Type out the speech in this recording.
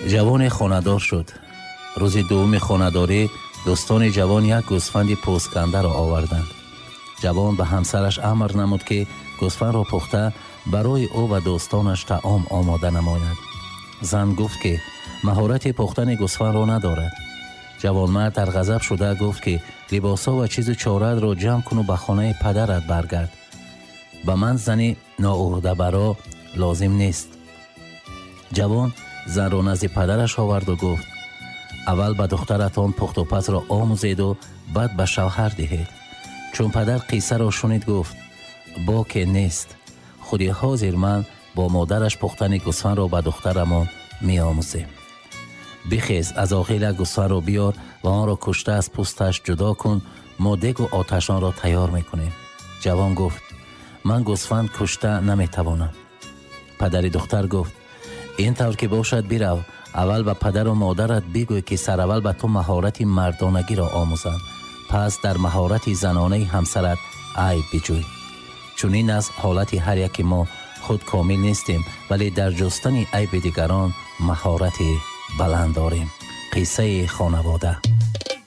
ҷавоне хонадор шуд. рӯзи дуввуми хонадорӣ дӯстони ҷавон як гӯсфанди пӯсткандаро оварданд. ҷавон ба ҳамсараш амр намуд ки гӯсфандро пухта барои ӯ ва дӯстонаш таом омода намояд. зан гуфт ки маҳорати пухтани гӯсфандро надорад. ҷавонмард дар ғазаб шуда гуфт ки либосҳо ва чизу чорадро ҷамъ куну ба хонаи падарат баргард. ба ман зани ноӯҳдабаро лозим нест. ҷавон занро назди падараш оварду гуфт: аввал ба духтаратон пухтупазро омӯзеду баъд ба шавҳар диҳед. чун падар қиссаро шунид, гуфт: боке нест. худи ҳозир ман бо модараш пухтани гӯсфандро ба духтарамон меомӯзем. бихез аз оғила гӯсфандро биёр ва онро кушта аз пӯсташ ҷудо кун, мо дегу оташонро тайёр мекунем. ҷавон гуфт: ман гӯсфанд кушта наметавонам. падари духтар гуфт: ин тавр ки бошад, бирав, аввал ба падару модарат бигӯй ки сараввал ба ту маҳорати мардонагиро омӯзанд, пас дар маҳорати занонаи ҳамсарат айб биҷӯй. чунин аст ҳолати ҳар яки мо. худ комил нестем, вале дар ҷустани айби дигарон маҳорати баланд дорем. қиссаи хонавода.